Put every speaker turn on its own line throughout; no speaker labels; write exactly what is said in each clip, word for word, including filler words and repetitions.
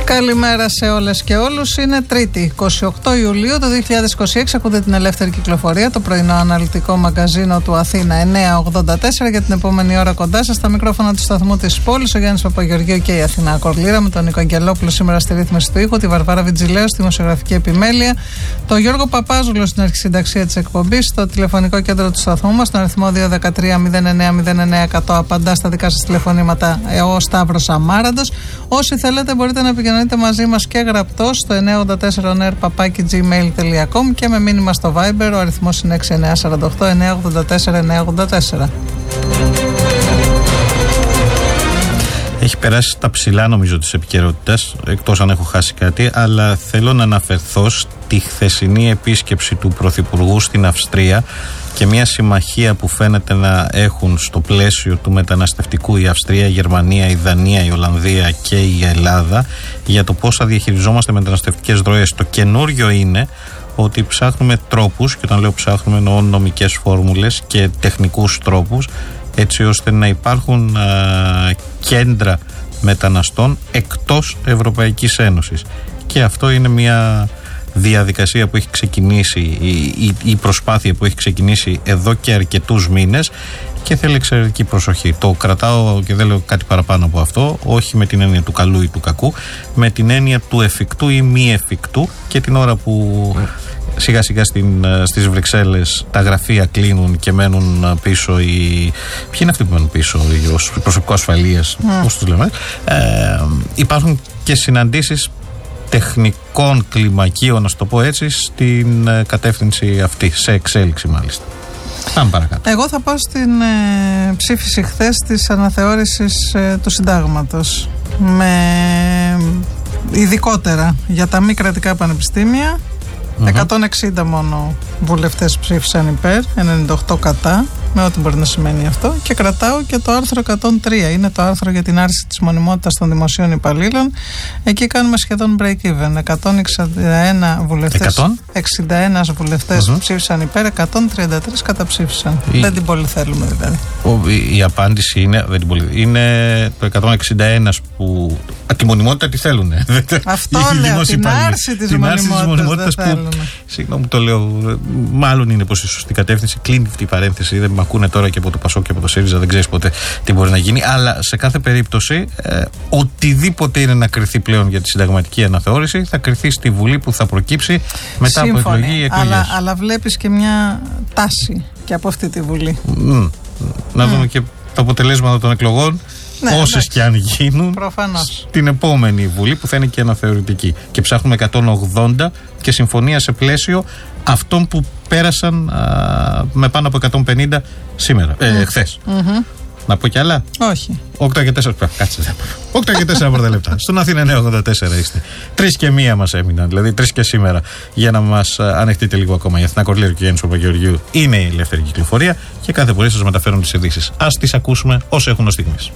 Καλημέρα σε όλες και όλους. Είναι Τρίτη, είκοσι οκτώ Ιουλίου του δύο χιλιάδες είκοσι έξι. Ακούτε την Ελεύθερη Κυκλοφορία, το πρωινό αναλυτικό μαγκαζίνο του Αθήνα εννιακόσια ογδόντα τέσσερα. Για την επόμενη ώρα κοντά σας στα μικρόφωνα του σταθμού της πόλης, ο Γιάννης Παπαγεωργίου και η Αθηνά Κορλήρα, με τον Νίκο Αγγελόπουλο σήμερα στη ρύθμιση του ήχου, τη Βαρβάρα Βιτζιλέου στη δημοσιογραφική επιμέλεια, τον Γιώργο Παπάζουλο στην αρχισυνταξία της εκπομπής, στο τηλεφωνικό κέντρο του σταθμού μας, στον αριθμό δύο ένα τρία μηδέν εννέα μηδέν εννέα εκατό. Απαντά στα δικά σας τηλεφωνήματα ο Σταύρος Αμάραντος. Όσοι θέλετε, μπορείτε να επικοινωνείτε μαζί μας και γραπτός στο εννιακόσια ογδόντα τέσσερα on air παπάκι τζι μέιλ τελεία κομ και με μήνυμα στο Viber. Ο αριθμός είναι έξι εννιά τέσσερα οκτώ εννιά ογδόντα τέσσερα εννιά ογδόντα τέσσερα.
Έχει περάσει στα ψηλά νομίζω της επικαιρότητας, εκτός αν έχω χάσει κάτι, αλλά θέλω να αναφερθώ στη χθεσινή επίσκεψη του Πρωθυπουργού στην Αυστρία και μια συμμαχία που φαίνεται να έχουν στο πλαίσιο του μεταναστευτικού η Αυστρία, η Γερμανία, η Δανία, η Ολλανδία και η Ελλάδα για το πώς θα διαχειριζόμαστε μεταναστευτικές ροές. Το καινούριο είναι ότι ψάχνουμε τρόπους, και όταν λέω ψάχνουμε εννοώ νομικές φόρμουλες και τεχνικούς τρόπους, έτσι ώστε να υπάρχουν α, κέντρα μεταναστών εκτός Ευρωπαϊκής Ένωσης. Και αυτό είναι μια διαδικασία που έχει ξεκινήσει, η, η, η προσπάθεια που έχει ξεκινήσει εδώ και αρκετούς μήνες και θέλει εξαιρετική προσοχή. Το κρατάω και δεν λέω κάτι παραπάνω από αυτό, όχι με την έννοια του καλού ή του κακού, με την έννοια του εφικτού ή μη εφικτού, και την ώρα που σιγά σιγά στην, στις Βρυξέλλες τα γραφεία κλείνουν και μένουν πίσω οι... Ποιοι είναι αυτοί που μένουν πίσω, οι προσωπικό ασφαλείας, mm. πώς τους λέμε. Ε, υπάρχουν και συναντήσεις τεχνικών κλιμακίων, να το πω έτσι, στην κατεύθυνση αυτή, σε εξέλιξη μάλιστα. Πάμε παρακάτω.
Εγώ θα πάω στην ε, ψήφιση χθες της αναθεώρησης ε, του συντάγματος, με ειδικότερα για τα μη κρατικά πανεπιστήμια. Mm-hmm. εκατόν εξήντα μόνο βουλευτές ψήφισαν υπέρ, ενενήντα οκτώ κατά, με ό,τι μπορεί να σημαίνει αυτό. Και κρατάω και το άρθρο εκατόν τρία, είναι το άρθρο για την άρση της μονιμότητας των δημοσίων υπαλλήλων. Εκεί κάνουμε σχεδόν break-even. εκατόν εξήντα ένα βουλευτές, εκατόν εξήντα ένα βουλευτές mm-hmm. ψήφισαν υπέρ, εκατόν τριάντα τρία καταψήφισαν. Η... Δεν την πολύ θέλουμε δηλαδή.
Ο, η, η απάντηση είναι, δεν την πολύ, είναι το εκατόν εξήντα ένα που α, τη μονιμότητα τη θέλουν.
Αυτό λέω, την άρση της μονιμότητας δεν θέλουν.
Συγγνώμη, το λέω, μάλλον είναι προς τη σωστή κατεύθυνση. Κλείνει αυτή η παρένθεση, δεν με ακούνε τώρα και από το Πασόκ και από το ΣΥΡΙΖΑ, δεν ξέρεις ποτέ τι μπορεί να γίνει. Αλλά σε κάθε περίπτωση, ε, οτιδήποτε είναι να κριθεί πλέον για τη συνταγματική αναθεώρηση θα κριθεί στη Βουλή που θα προκύψει μετά Σύμφωνη, από εκλογή ή εκλογές.
Αλλά, αλλά βλέπεις και μια τάση και από αυτή τη Βουλή. Mm.
Να mm. δούμε και τα αποτελέσματα των εκλογών. Ναι, όσες και αν γίνουν,
προφανώς,
στην επόμενη Βουλή που θα είναι και αναθεωρητική. Και ψάχνουμε εκατόν ογδόντα και συμφωνία σε πλαίσιο αυτών που πέρασαν α, με πάνω από εκατόν πενήντα σήμερα, ε, mm. χθες. Mm-hmm. Να πω κι άλλα.
Όχι.
οκτώ και τέσσερα. Κάτσε. οκτώ και τέσσερα πρώτα λεπτά. Στον Αθήνα εννιακόσια ογδόντα τέσσερα είστε. Τρεις και μία μας έμειναν. Δηλαδή τρεις και σήμερα. Για να μας ανεχτείτε λίγο ακόμα. Η Αθηνά Κορλήρα και ο Γιάννης Παπαγεωργίου είναι η Ελεύθερη Κυκλοφορία και κάθε πρωί σας μεταφέρουν τις ειδήσεις. Ας τις ακούσουμε όσο έχουν ως στιγμής.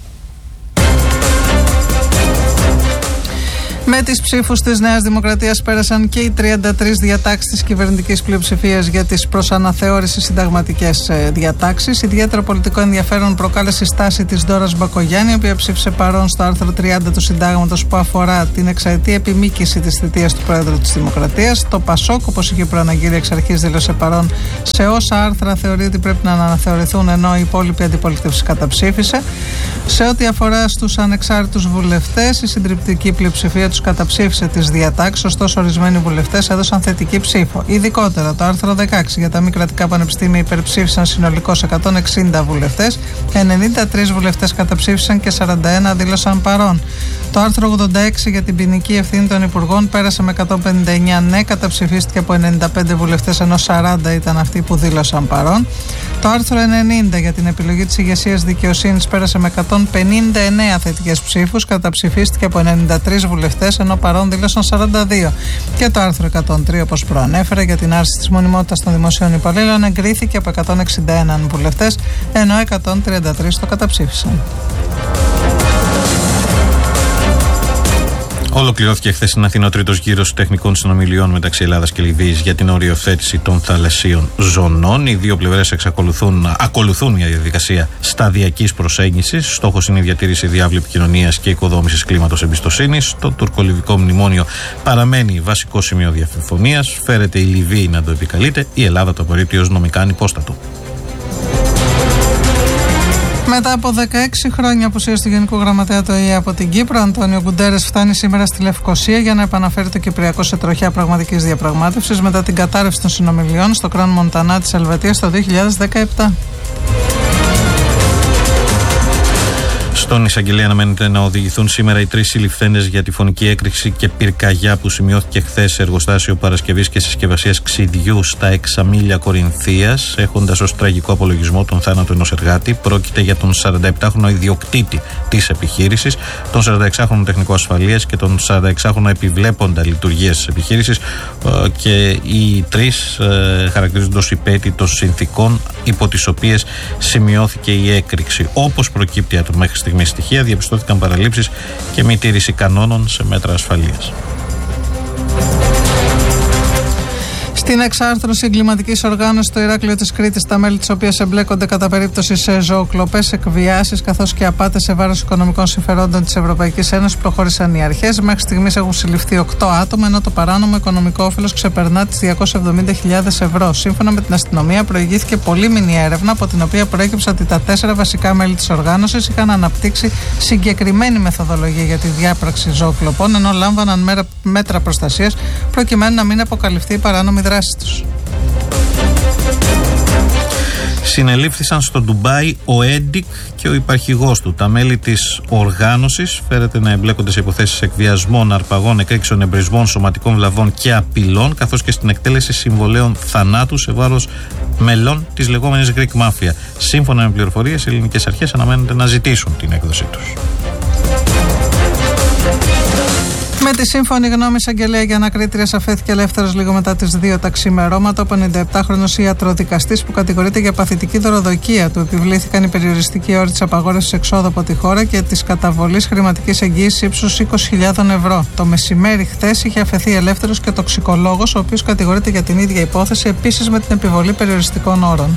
Με τις ψήφους της Νέας Δημοκρατίας πέρασαν και οι τριάντα τρεις διατάξεις της κυβερνητικής πλειοψηφίας για τις προς αναθεώρηση συνταγματικές διατάξεις. Ιδιαίτερο πολιτικό ενδιαφέρον προκάλεσε η στάση της Ντόρας Μπακογιάννη, η οποία ψήφισε παρόν στο άρθρο τριάντα του Συντάγματος που αφορά την εξαετή επιμήκυση της θητείας του Πρόεδρου της Δημοκρατίας. Το Πασόκ, όπως είχε προαναγγείλει εξ αρχής, δήλωσε παρόν σε όσα άρθρα θεωρεί ότι πρέπει να αναθεωρηθούν, ενώ η υπόλοιπη αντιπολίτευση καταψήφισε. Σε ό,τι αφορά στους ανεξάρτητους βουλευτές, η συντριπτική πλειοψηφία τους καταψήφισε τις διατάξεις, ωστόσο ορισμένοι βουλευτές έδωσαν θετική ψήφο. Ειδικότερα, το άρθρο δεκαέξι για τα μη κρατικά πανεπιστήμια υπερψήφισαν συνολικώς εκατόν εξήντα βουλευτές, ενενήντα τρεις βουλευτές καταψήφισαν και σαράντα ένα δήλωσαν παρόν. Το άρθρο ογδόντα έξι για την ποινική ευθύνη των υπουργών πέρασε με εκατόν πενήντα εννέα ναι, καταψηφίστηκε από ενενήντα πέντε βουλευτές, ενώ σαράντα ήταν αυτοί που δήλωσαν παρόν. Το άρθρο ενενήντα για την επιλογή της ηγεσίας δικαιοσύνης πέρασε με εκατόν πενήντα εννέα θετικές ψήφους, καταψηφίστηκε από ενενήντα τρεις βουλευτές, ενώ παρόν δήλωσαν σαράντα δύο. Και το άρθρο εκατόν τρία, όπως προανέφερα, για την άρση της μονιμότητας των δημοσίων υπαλλήλων εγκρίθηκε από εκατόν εξήντα ένα βουλευτές, ενώ εκατόν τριάντα τρεις το καταψήφισαν.
Ολοκληρώθηκε χθες στην Αθήνα ο τρίτος γύρος τεχνικών συνομιλιών μεταξύ Ελλάδας και Λιβύης για την οριοθέτηση των θαλασσίων ζωνών. Οι δύο πλευρές εξακολουθούν να ακολουθούν μια διαδικασία σταδιακής προσέγγισης. Στόχος είναι η διατήρηση διάβλου επικοινωνίας και οικοδόμησης κλίματος εμπιστοσύνης. Το τουρκολιβικό μνημόνιο παραμένει βασικό σημείο διαφωνίας. Φέρεται η Λιβύη να το επικαλείται, η Ελλάδα το απορρίπτει ως νομικά ανυπόστατο.
Μετά από δεκαέξι χρόνια απουσίας του Γενικού Γραμματέα του ΟΗΕ από την Κύπρο, Αντώνιο Γκουντέρες φτάνει σήμερα στη Λευκοσία για να επαναφέρει το Κυπριακό σε τροχιά πραγματικής διαπραγμάτευσης μετά την κατάρρευση των συνομιλιών στο Κραν Μοντανά της Ελβετίας το δύο χιλιάδες δεκαεπτά.
Στον εισαγγελέα αναμένεται να οδηγηθούν σήμερα οι τρεις συλληφθέντες για τη φωνική έκρηξη και πυρκαγιά που σημειώθηκε χθες σε εργοστάσιο παρασκευής και συσκευασίας ξυδιού στα Εξαμήλια Κορινθίας, έχοντας ως τραγικό απολογισμό τον θάνατο ενός εργάτη. Πρόκειται για τον σαρανταεπτάχρονο ιδιοκτήτη της επιχείρησης, τον σαρανταεξάχρονο τεχνικό ασφαλείας και τον σαρανταεξάχρονο επιβλέποντα λειτουργίας της επιχείρησης, και οι τρεις χαρακτηρίζονται ως υπέτη των συνθηκών υπό τις οποίες σημειώθηκε η έκρηξη. Όπως προκύπτει από το μέχρι στιγμή στοιχεία, διαπιστώθηκαν παραλήψεις και μη τήρηση κανόνων σε μέτρα ασφαλείας.
Στην εξάρθρωση εγκληματικής οργάνωσης στο Ηράκλειο της Κρήτης, τα μέλη της οποίας εμπλέκονται κατά περίπτωση σε ζωοκλοπές, εκβιάσεις καθώς και απάτες σε βάρος οικονομικών συμφερόντων της Ευρωπαϊκής Ένωσης, προχώρησαν οι αρχές. Μέχρι στιγμής έχουν συλληφθεί οκτώ άτομα, ενώ το παράνομο οικονομικό όφελος ξεπερνά τις διακόσιες εβδομήντα χιλιάδες ευρώ. Σύμφωνα με την αστυνομία, προηγήθηκε πολύμηνη έρευνα από την οποία προέκυψε ότι τα τέσσερα βασικά μέλη της οργάνωσης είχαν αναπτύξει συγκεκριμένη μεθοδολογία για τη διάπραξη ζωοκλοπών, ενώ λάμβαναν μέτρα προστασίας προκειμένου να μην αποκαλυφθεί η παράνομη δράση τους.
Συνελήφθησαν στο Ντουμπάι ο Έντικ και ο υπαρχηγός του. Τα μέλη της οργάνωσης φέρεται να εμπλέκονται σε υποθέσεις εκβιασμών, αρπαγών, εκρήξεων, εμπρισμών, σωματικών βλαβών και απειλών, καθώς και στην εκτέλεση συμβολέων θανάτου σε βάρος μελών της λεγόμενης Greek Mafia. Σύμφωνα με πληροφορίες, οι ελληνικές αρχές αναμένονται να ζητήσουν την έκδοσή τους.
Με τη σύμφωνη γνώμη εισαγγελέα για ανακρίτριας αφέθηκε ελεύθερος λίγο μετά τις δύο τα ξημερώματα ο πενηνταεπτάχρονος ιατροδικαστής που κατηγορείται για παθητική δωροδοκία. Του επιβλήθηκαν οι περιοριστικοί όροι της απαγόρευσης εξόδου από τη χώρα και της καταβολής χρηματικής εγγύησης ύψους είκοσι χιλιάδες ευρώ. Το μεσημέρι χθες είχε αφαιθεί ελεύθερος και τοξικολόγος, ο οποίος κατηγορείται για την ίδια υπόθεση, επίσης με την επιβολή περιοριστικών όρων.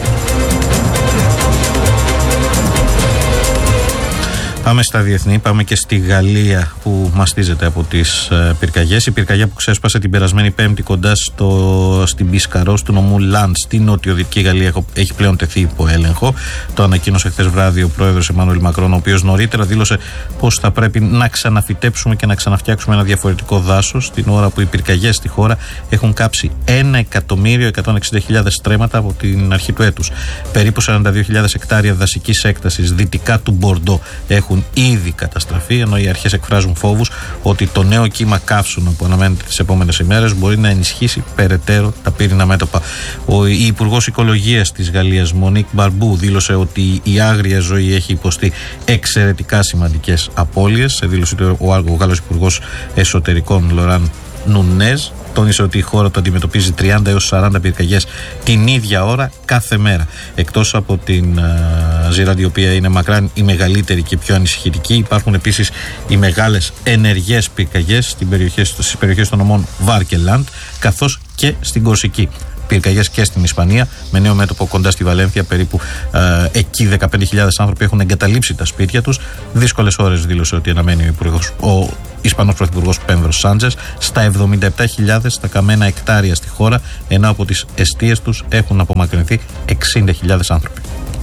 Πάμε στα διεθνή, πάμε και στη Γαλλία που μαστίζεται από τις ε, πυρκαγιές. Η πυρκαγιά που ξέσπασε την περασμένη Πέμπτη κοντά στο, στην Μπισκαρός του νομού Λαντ στη νοτιοδυτική Γαλλία έχει πλέον τεθεί υπό έλεγχο. Το ανακοίνωσε χθες βράδυ ο πρόεδρος Εμμανουέλ Μακρόν, ο οποίος νωρίτερα δήλωσε πως θα πρέπει να ξαναφυτέψουμε και να ξαναφτιάξουμε ένα διαφορετικό δάσος, την ώρα που οι πυρκαγιές στη χώρα έχουν κάψει ένα εκατομμύριο εκατόν εξήντα χιλιάδες στρέμματα από την αρχή του έτους. Περίπου σαράντα δύο χιλιάδες εκτάρια δασικής έκτασης δυτικά του Μπορντό έχουν ήδη καταστραφεί, ενώ οι αρχές εκφράζουν φόβους ότι το νέο κύμα καύσωνα που αναμένεται τις επόμενες ημέρες μπορεί να ενισχύσει περαιτέρω τα πύρινα μέτωπα. Ο Υπουργός Οικολογίας της Γαλλίας, Μονίκ Μπαρμπού, δήλωσε ότι η άγρια ζωή έχει υποστεί εξαιρετικά σημαντικές απώλειες. Σε δήλωση του ο Γάλλος Υπουργός Εσωτερικών, Λοράν Νουνέζ, τόνισε ότι η χώρα του αντιμετωπίζει τριάντα έως σαράντα πυρκαγιές την ίδια ώρα κάθε μέρα. Εκτός από την Ζιράντη, η οποία είναι μακράν η μεγαλύτερη και πιο ανησυχητική, υπάρχουν επίσης οι μεγάλες ενεργές πυρκαγιές στις περιοχές των νομών Βάρ και Λαντ, καθώς και στην Κορσική. Πυρκαγιές και στην Ισπανία, με νέο μέτωπο κοντά στη Βαλένθια. Περίπου ε, εκεί δεκαπέντε χιλιάδες άνθρωποι έχουν εγκαταλείψει τα σπίτια τους. Δύσκολες ώρες δήλωσε ότι αναμένει ο, υπουργός, ο Ισπανός Πρωθυπουργός Πένδρος Σάντζες. Στα εβδομήντα επτά χιλιάδες τα καμένα εκτάρια στη χώρα, ενώ από τις εστίες τους έχουν απομακρυνθεί εξήντα χιλιάδες άνθρωποι.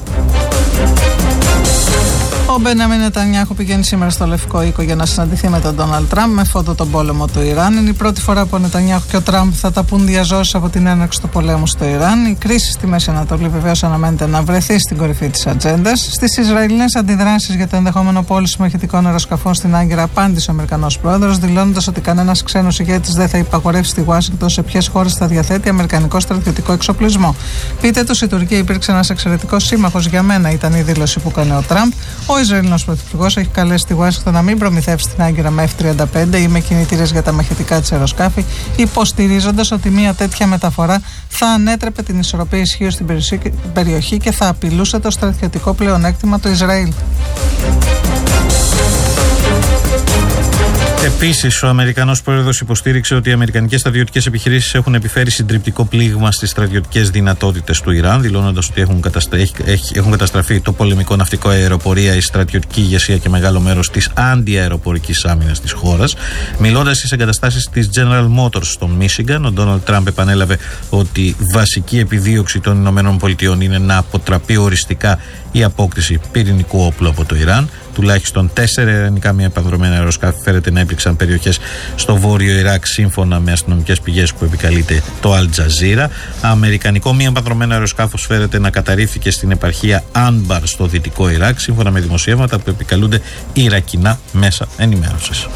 Ο Μπένιαμιν Νετανιάχου πηγαίνει σήμερα στο Λευκό Οίκο για να συναντηθεί με τον Ντόναλντ Τραμπ με φόντο τον πόλεμο του Ιράν. Είναι η πρώτη φορά που ο Νετανιάχου και ο Τραμπ θα τα πούν διαζώσεις από την έναρξη του πολέμου στο Ιράν. Η κρίση στη Μέση Ανατολή βεβαίως αναμένεται να βρεθεί στην κορυφή της ατζέντας. Στις Ισραηλινές αντιδράσεις για το ενδεχόμενο πώληση μαχητικών αεροσκαφών στην Άγκυρα, απάντησε ο Αμερικανός πρόεδρος, δηλώνοντας ότι κανένας ξένος ηγέτης δεν θα υπαγορεύσει στη Ουάσιγκτον σε ποιες χώρες θα διαθέτει αμερικανικό στρατιωτικό εξοπλισμό. Πείτε τους, η Τουρκία υπήρξε ένας εξαιρετικός σύμμαχος για μένα, ήταν η δήλωση που έκανε ο Τραμπ. Ο Ισραηλινός Πρωθυπουργός έχει καλέσει τη Ουάσιγκτον να μην προμηθεύσει την Άγκυρα με εφ τριάντα πέντε ή με κινητήρες για τα μαχητικά της αεροσκάφη, υποστηρίζοντας ότι μια τέτοια μεταφορά θα ανέτρεπε την ισορροπία ισχύως στην περιοχή και θα απειλούσε το στρατιωτικό πλεονέκτημα του Ισραήλ.
Επίσης, ο Αμερικανός πρόεδρος υποστήριξε ότι οι αμερικανικές στρατιωτικές επιχειρήσεις έχουν επιφέρει συντριπτικό πλήγμα στις στρατιωτικές δυνατότητες του Ιράν, δηλώνοντας ότι έχουν, καταστρα... έχουν καταστραφεί το πολεμικό ναυτικό αεροπορία, η στρατιωτική ηγεσία και μεγάλο μέρος της αντιαεροπορικής άμυνας της χώρας. Μιλώντας στις εγκαταστάσεις της General Motors στο Μίσιγκαν, ο Ντόναλντ Τραμπ επανέλαβε ότι βασική επιδίωξη των ΗΠΑ είναι να αποτραπεί οριστικά η απόκτηση πυρηνικού όπλου από το Ιράν. Τουλάχιστον τέσσερα ιρανικά μη επανδρομένα αεροσκάφη φέρεται να έπληξαν περιοχές στο βόρειο Ιράκ, σύμφωνα με αστυνομικές πηγές που επικαλείται το Αλ Τζαζίρα. Αμερικανικό μη επανδρομένο αεροσκάφος φέρεται να καταρρίφθηκε στην επαρχία Άνμπαρ στο δυτικό Ιράκ, σύμφωνα με δημοσιεύματα που επικαλούνται ιρακινά μέσα ενημέρωσης.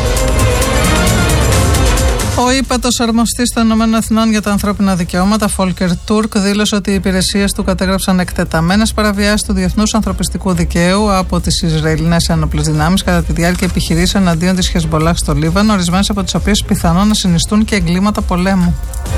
Ο ύπατος αρμοστής των Ηνωμένων Εθνών για τα ανθρώπινα δικαιώματα, Φόλκερ Τούρκ, δήλωσε ότι οι υπηρεσίες του κατέγραψαν εκτεταμένες παραβιάσεις του διεθνούς ανθρωπιστικού δικαίου από τις Ισραηλινές ένοπλες δυνάμεις κατά τη διάρκεια επιχειρήσεων εναντίον της Χεσμολάχ στο Λίβανο, ορισμένες από τις οποίες πιθανόν να συνιστούν και εγκλήματα πολέμου.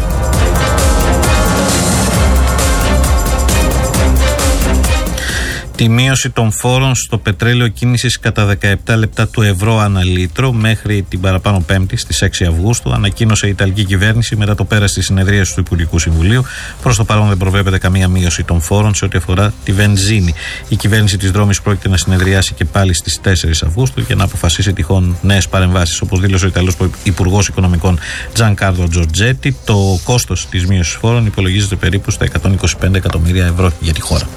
Τη μείωση των φόρων στο πετρέλαιο κίνησης κατά δεκαεπτά λεπτά του ευρώ ανά λίτρο μέχρι την παραπάνω Πέμπτη στις έξι Αυγούστου ανακοίνωσε η Ιταλική κυβέρνηση μετά το πέρας της συνεδρίας του Υπουργικού Συμβουλίου. Προς το παρόν δεν προβλέπεται καμία μείωση των φόρων σε ό,τι αφορά τη βενζίνη. Η κυβέρνηση της Ρώμης πρόκειται να συνεδριάσει και πάλι στις τέσσερις Αυγούστου για να αποφασίσει τυχόν νέες παρεμβάσεις. Όπως δήλωσε ο Ιταλός Υπουργός Οικονομικών Τζανκάρλο Τζορτζέτη, το κόστος της μείωσης φόρων υπολογίζεται περίπου στα εκατόν είκοσι πέντε εκατομμύρια ευρώ για τη χώρα.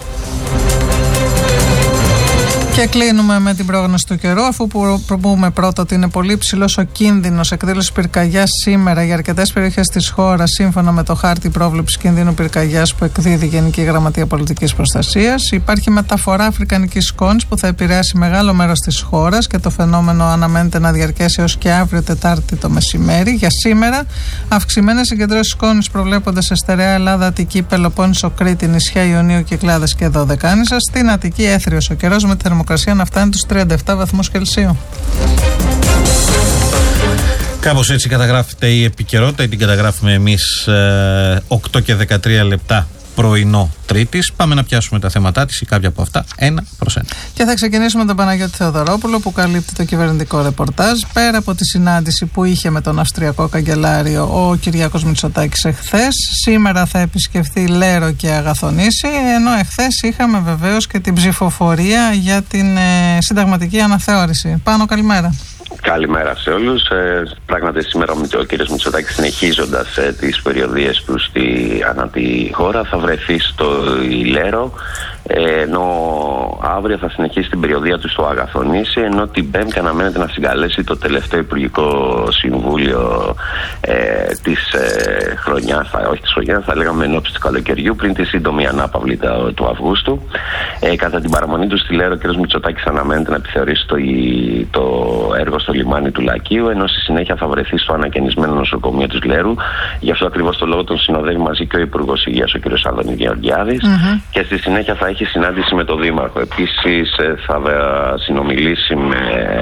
Και κλείνουμε με την πρόγνωση του καιρού, αφού πούμε πρώτα ότι είναι πολύ ψηλός ο κίνδυνος εκδήλωσης πυρκαγιάς σήμερα για αρκετές περιοχές της χώρας, σύμφωνα με το χάρτη πρόβλεψης κινδύνου πυρκαγιάς που εκδίδει η Γενική Γραμματεία Πολιτικής Προστασίας. Υπάρχει μεταφορά αφρικανικής σκόνης που θα επηρεάσει μεγάλο μέρος της χώρας και το φαινόμενο αναμένεται να διαρκέσει έως και αύριο Τετάρτη το μεσημέρι. Για σήμερα, αυξημένες συγκεντρώσεις σκόνης προβλέπονται σε στερεά Ελλάδα, Αττική, Πελοπόννησο, Κρήτη, νησιά Ιωνίου, Κυκλάδες και Δωδεκάνησα. Στην Αττική έθριος ο καιρός με τη θερμοκρασία να φτάνει τους τριάντα επτά βαθμούς Κελσίου.
Κάπως έτσι καταγράφεται η επικαιρότητα, την καταγράφουμε εμείς ε, οκτώ και δεκατρία λεπτά πρωινό Τρίτης. Πάμε να πιάσουμε τα θέματά της ή κάποια από αυτά ένα προς ένα.
Και θα ξεκινήσουμε με τον Παναγιώτη Θεοδωρόπουλο που καλύπτει το κυβερνητικό ρεπορτάζ. Πέρα από τη συνάντηση που είχε με τον Αυστριακό Καγκελάριο ο Κυριάκος Μητσοτάκης εχθές, σήμερα θα επισκεφθεί Λέρο και Αγαθονήσι, ενώ εχθές είχαμε βεβαίως και την ψηφοφορία για την ε, συνταγματική αναθεώρηση. Πάνω, καλημέρα.
Καλημέρα σε όλους. Ε, πράγματι σήμερα ο κ. Μητσοτάκης, συνεχίζοντας ε, τις περιοδίες του στη, ανά τη χώρα, θα βρεθεί στο Ηλέρο, ε, ενώ αύριο θα συνεχίσει την περιοδία του στο Αγαθονήσι, ενώ την Πέμπτη αναμένεται να συγκαλέσει το τελευταίο Υπουργικό Συμβούλιο ε, της ε, χρονιάς, θα, όχι της χρονιάς, θα λέγαμε ενόψει του καλοκαιριού, πριν τη σύντομη ανάπαυλη το, του Αυγούστου. Ε, κατά την παραμονή του στη Λέρο, ο κ. Μητσοτάκης αναμένεται να επιθεωρήσει το, το έργο στο λιμάνι του Λακίου, ενώ στη συνέχεια θα βρεθεί στο ανακαινισμένο νοσοκομείο της Λέρου. Γι' αυτό ακριβώς το λόγο τον συνοδεύει μαζί και ο Υπουργός Υγείας, ο κ. Άδωνης Γεωργιάδης, mm-hmm. και στη συνέχεια θα έχει συνάντηση με τον Δήμαρχο. Επίσης θα συνομιλήσει με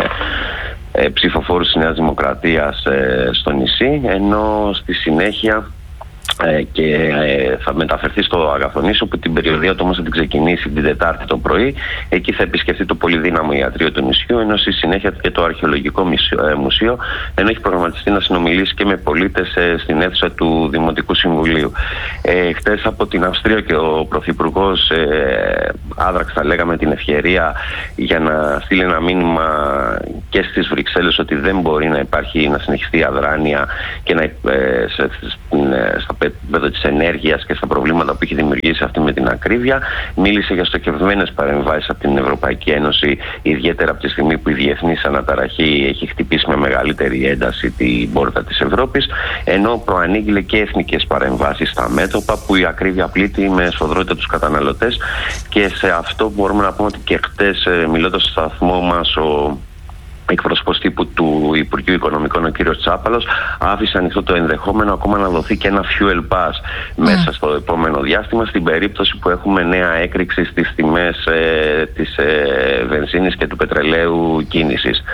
ε, ψηφοφόρους της Νέας Δημοκρατίας ε, στο νησί, ενώ στη συνέχεια Ε, και ε, θα μεταφερθεί στο Αγαθονήσι, όπου την περιοδία του όμως θα την ξεκινήσει την Τετάρτη το πρωί. Εκεί θα επισκεφτεί το πολυδύναμο ιατρείο του νησιού, ενώ στη συνέχεια και το αρχαιολογικό μουσείο, ε, μουσείο, ενώ έχει προγραμματιστεί να συνομιλήσει και με πολίτες ε, στην αίθουσα του Δημοτικού Συμβουλίου. Ε, χτες από την Αυστρία και ο Πρωθυπουργός ε, άδραξε, θα λέγαμε, την ευκαιρία για να στείλει ένα μήνυμα και στις Βρυξέλλες ότι δεν μπορεί να υπάρχει, να συνεχιστεί η αδράνεια και να, ε, σε, σε, στα επίπεδο της ενέργειας και στα προβλήματα που έχει δημιουργήσει αυτή με την ακρίβεια. Μίλησε για στοχευμένες παρεμβάσεις από την Ευρωπαϊκή Ένωση, ιδιαίτερα από τη στιγμή που η διεθνής αναταραχή έχει χτυπήσει με μεγαλύτερη ένταση την πόρτα της Ευρώπης, ενώ προανήγγειλε και εθνικές παρεμβάσεις στα μέτωπα, που η ακρίβεια πλήττει με σφοδρότητα τους καταναλωτές. Και σε αυτό μπορούμε να πούμε ότι και χτες, μιλώντας στο σταθμό μας, ο εκπρόσωπος τύπου του Υπουργείου Οικονομικών, ο κύριος Τσάπαλος, άφησε ανοιχτό το ενδεχόμενο ακόμα να δοθεί και ένα fuel pass mm. μέσα στο επόμενο διάστημα, στην περίπτωση που έχουμε νέα έκρηξη στις τιμές ε, της ε, βενζίνης και του πετρελαίου κίνησης.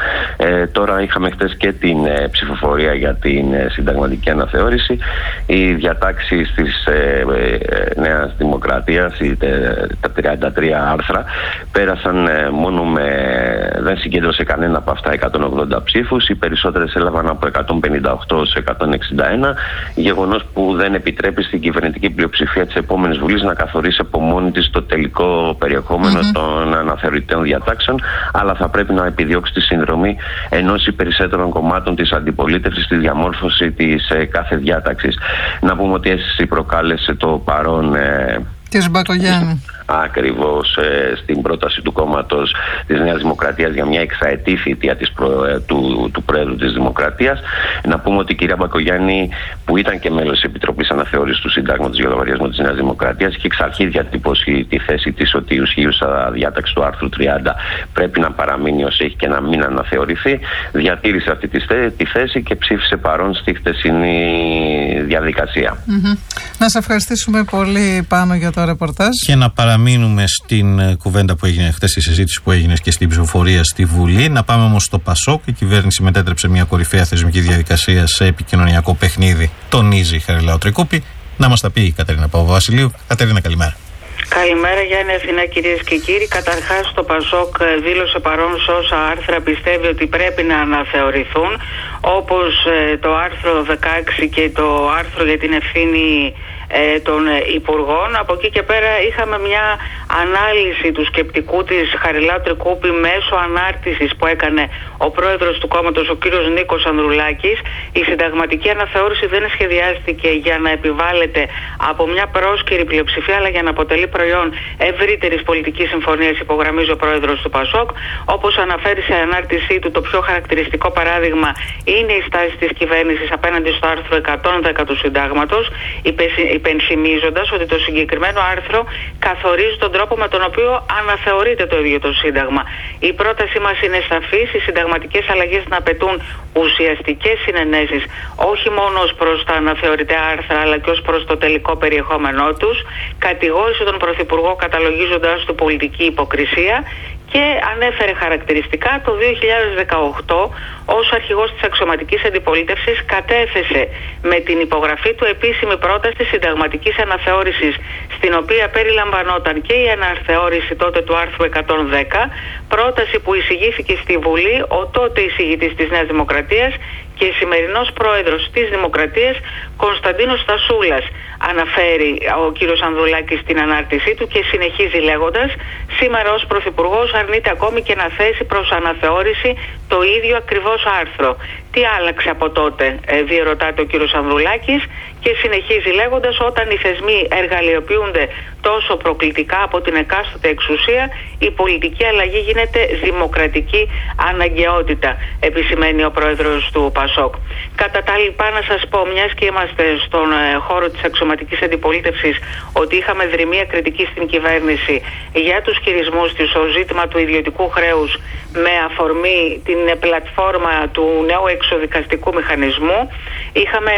Ε, τώρα είχαμε χτες και την ε, ψηφοφορία για την ε, συνταγματική αναθεώρηση. Οι διατάξεις της ε, ε, Νέας Δημοκρατίας, οι, τε, τα τριάντα τρία άρθρα, πέρασαν ε, μόνο με... δεν συγκέντρωσε κανένα από αυτά εκατόν ογδόντα ψήφους. Οι περισσότερες έλαβαν από εκατόν πενήντα οκτώ σε εκατόν εξήντα ένα, γεγονός που δεν επιτρέπει στην κυβερνητική πλειοψηφία της επόμενης Βουλής να καθορίσει από μόνη της το τελικό περιεχόμενο mm-hmm. των αναθεωρητών διατάξεων, αλλά θα πρέπει να επιδιώξει τη συνδρομή ενός ή περισσότερων κομμάτων της αντιπολίτευσης στη διαμόρφωση της ε, κάθε διάταξης. Να πούμε ότι αίσθηση προκάλεσε το παρόν ε,
της Μπακογιάννη.
Ακριβώς ε, στην πρόταση του κόμματος της Νέας Δημοκρατίας για μια εξαετή θητεία της προ, ε, του, του Πρόεδρου της Δημοκρατίας. Να πούμε ότι η κυρία Μπακογιάννη, που ήταν και μέλος της Επιτροπής Αναθεώρησης του Συντάγματος για λογαριασμό της Νέας Δημοκρατίας, είχε εξ αρχή διατυπώσει τη θέση της ότι η ισχύουσα διάταξη του άρθρου τριάντα πρέπει να παραμείνει ως έχει και να μην αναθεωρηθεί. Διατήρησε αυτή τη, τη θέση και ψήφισε παρόν στη χτεσινή διαδικασία.
Mm-hmm. Να σε ευχαριστήσουμε πολύ, Πάνο, για το ρεπορτάζ.
Και να παραμείνουμε στην κουβέντα που έγινε χθες, στη συζήτηση που έγινε και στην ψηφοφορία στη Βουλή. Να πάμε όμως στο ΠΑΣΟΚ. Η κυβέρνηση μετέτρεψε μια κορυφαία θεσμική διαδικασία σε επικοινωνιακό παιχνίδι. Τονίζει η Χαριλάου Τρικούπη. Να μας τα πει η Κατερίνα Παπαβασιλείου. Κατερίνα, καλημέρα.
Καλημέρα, Γιάννη, Αθηνά, κυρίες και κύριοι. Καταρχάς, το ΠΑΣΟΚ δήλωσε παρόν σε όσα άρθρα πιστεύει ότι πρέπει να αναθεωρηθούν, όπως ε, το άρθρο δεκαέξι και το άρθρο για την ευθύνη ε, των Υπουργών. Από εκεί και πέρα είχαμε μια ανάλυση του σκεπτικού της Χαριλάου Τρικούπη μέσω ανάρτησης που έκανε ο πρόεδρος του κόμματος, ο κύριος Νίκος Ανδρουλάκης. Η συνταγματική αναθεώρηση δεν σχεδιάστηκε για να επιβάλλεται από μια πρόσκαιρη πλειοψηφία, αλλά για να αποτελεί προϊόν ευρύτερης πολιτικής συμφωνίας, υπογραμμίζει ο πρόεδρος του ΠΑΣΟΚ. Όπως αναφέρει σε ανάρτησή του, το πιο χαρακτηριστικό παράδειγμα είναι η στάση της κυβέρνησης απέναντι στο άρθρο εκατόν δέκα του Συντάγματος, υπενθυμίζοντας ότι το συγκεκριμένο άρθρο καθορίζει τον τρόπο με τον οποίο αναθεωρείται το ίδιο το Σύνταγμα. Η πρότασή μας είναι σαφής. Οι συνταγματικές αλλαγές να απαιτούν ουσιαστικές συνενέσεις, όχι μόνο ως προς τα αναθεωρητέα άρθρα, αλλά και ως προς το τελικό περιεχόμενό τους. Κατηγόρησε τον Πρωθυπουργό καταλογίζοντας του πολιτική υποκρισία και ανέφερε χαρακτηριστικά το δύο χιλιάδες δεκαοκτώ ως αρχηγός της αξιωματικής αντιπολίτευσης κατέθεσε με την υπογραφή του επίσημη πρόταση συνταγματικής αναθεώρησης, στην οποία περιλαμβανόταν και η αναθεώρηση τότε του άρθρου εκατόν δέκα, πρόταση που εισηγήθηκε στη Βουλή ο τότε εισηγητής της Νέας Δημοκρατίας και σημερινός πρόεδρος της Δημοκρατίας, Κωνσταντίνος Στασούλας. Αναφέρει ο κύριος Ανδρουλάκης στην ανάρτησή του και συνεχίζει λέγοντας: σήμερα ως Πρωθυπουργός αρνείται ακόμη και να θέσει προς αναθεώρηση το ίδιο ακριβώς άρθρο. Τι άλλαξε από τότε, ε, διερωτάται ο κύριος Ανδρουλάκης, και συνεχίζει λέγοντας: όταν οι θεσμοί εργαλειοποιούνται τόσο προκλητικά από την εκάστοτε εξουσία, η πολιτική αλλαγή γίνεται δημοκρατική αναγκαιότητα, επισημαίνει ο πρόεδρος του ΠΑΣΟΚ. Κατά τα λοιπά, να σας πω, μιας και είμαστε στον ε, χώρο της αξιωματικής αντιπολίτευσης, ότι είχαμε δρυμία κριτική στην κυβέρνηση για τους χειρισμούς της στο ζήτημα του ιδιωτικού χρέους με αφορμή την πλατφόρμα του νέου εξοδικαστικού μηχανισμού. Είχαμε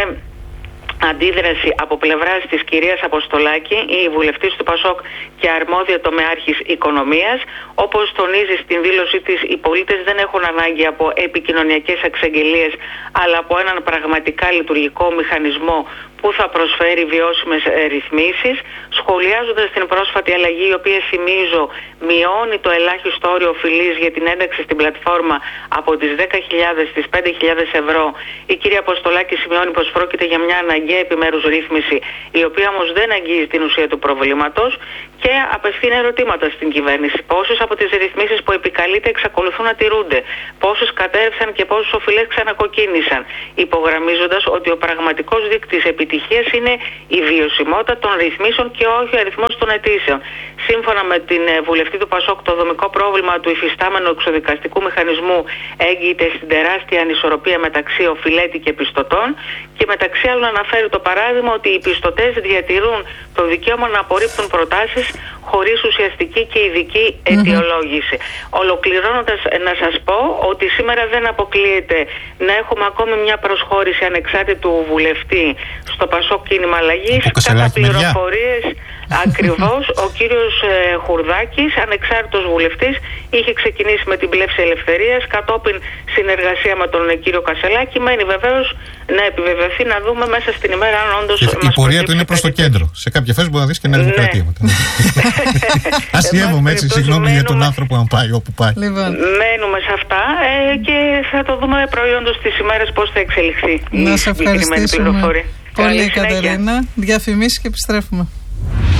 αντίδραση από πλευράς της κυρίας Αποστολάκη, η βουλευτής του ΠΑΣΟΚ και αρμόδια τομεάρχης οικονομίας. Όπως τονίζει στην δήλωσή της, οι πολίτες δεν έχουν ανάγκη από επικοινωνιακές εξαγγελίες, αλλά από έναν πραγματικά λειτουργικό μηχανισμό που θα προσφέρει βιώσιμες ρυθμίσεις, σχολιάζοντας την πρόσφατη αλλαγή, η οποία, θυμίζω, μειώνει το ελάχιστο όριο οφειλής για την ένταξη στην πλατφόρμα από τις δέκα χιλιάδες στις πέντε χιλιάδες ευρώ. Η κυρία Αποστολάκη σημειώνει πως πρόκειται για μια αναγκαία επιμέρους ρύθμιση, η οποία όμως δεν αγγίζει την ουσία του προβλήματος, και απευθύνει ερωτήματα στην κυβέρνηση. Πόσες από τις ρυθμίσεις που επικαλείται εξακολουθούν να τηρούνται, πόσες κατέρευσαν και πόσες οφειλές ξανακοκκίνησαν, υπογραμμίζοντας ότι ο πραγματικός δείκτης επιτυχίας είναι η βιωσιμότητα των ρυθμίσεων και όχι ο αριθμός των αιτήσεων. Σύμφωνα με την βουλευτή του ΠΑΣΟΚ, το δομικό πρόβλημα του υφιστάμενου εξοδικαστικού μηχανισμού έγκυται στην τεράστια ανισορροπία μεταξύ οφειλέτη και πιστωτών, και μεταξύ άλλων αναφέρει το παράδειγμα ότι οι πιστωτές διατηρούν το δικαίωμα να απορρίπτουν προτάσεις χωρίς ουσιαστική και ειδική αιτιολόγηση. Mm-hmm. Ολοκληρώνοντας, να σας πω ότι σήμερα δεν αποκλείεται να έχουμε ακόμη μια προσχώρηση ανεξάρτητου βουλευτή στο ΠΑΣΟΚ Κίνημα Αλλαγής. Κατά πληροφορίες, Ακριβώς. Ο κύριος ε, Χουρδάκης, ανεξάρτητος βουλευτής, είχε ξεκινήσει με την Πλεύση Ελευθερίας, κατόπιν συνεργασία με τον ε, κύριο Κασελάκη. Μένει βεβαίως να επιβεβαιωθεί, να δούμε μέσα στην ημέρα αν όντως.
Η πορεία του είναι προς το κέντρο. Σε κάποια φάση μπορεί να δεις και Νέα Δημοκρατία.
Ναι.
Αστειεύομαι έτσι, συγγνώμη για τον άνθρωπο αν πάει όπου πάει.
Λοιπόν. Μένουμε σε αυτά ε, και θα το δούμε προϊόντως τις ημέρες πώς θα εξελιχθεί.
Να σε ευχαριστήσουμε πολύ, Κατερίνα. Διαφημίσεις και επιστρέφουμε.